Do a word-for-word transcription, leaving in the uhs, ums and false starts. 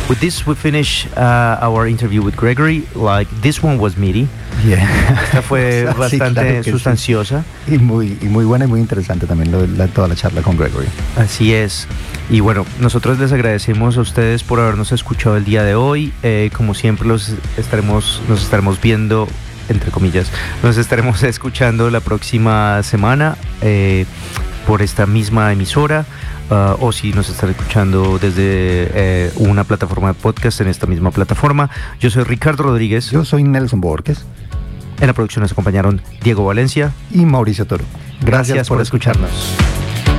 with this we finish uh, our interview with Gregory. Like, this one was meaty. Yeah. Esta fue Sí, bastante claro que sustanciosa. Sí. Y muy, y muy buena y muy interesante también lo, la, toda la charla con Gregory. Así es. Y bueno, nosotros les agradecemos a ustedes por habernos escuchado el día de hoy. Eh, como siempre, los estaremos, nos estaremos viendo, entre comillas, nos estaremos escuchando la próxima semana eh, por esta misma emisora. Uh, o si nos están escuchando desde eh, una plataforma de podcast en esta misma plataforma. Yo soy Ricardo Rodríguez. Yo soy Nelson Borges. En la producción nos acompañaron Diego Valencia y Mauricio Toro. Gracias, Gracias por, por escucharnos. escucharnos.